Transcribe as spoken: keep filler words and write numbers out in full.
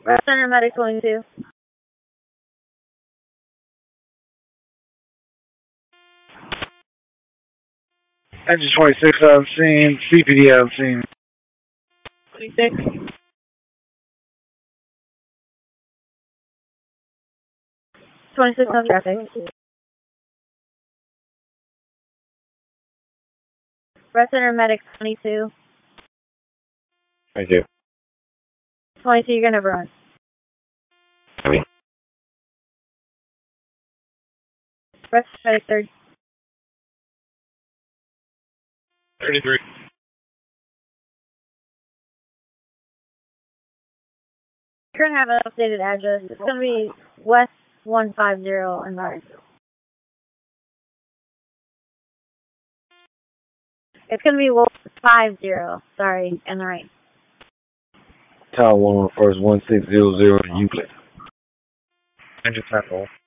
Red Center Medic twenty-two. Engine twenty-six on scene, C P D on scene. twenty-six. twenty-six on traffic. Red Center Medic twenty-two. Thank you. twenty-two, you're gonna run. Copy. Red Center Medic thirty. thirty-three. You're gonna have an updated address. It's gonna be West one fifty in Martinsville. It's gonna be West five zero, sorry, and the right. Tower one on first one six zero zero Euclid. Engine tackle.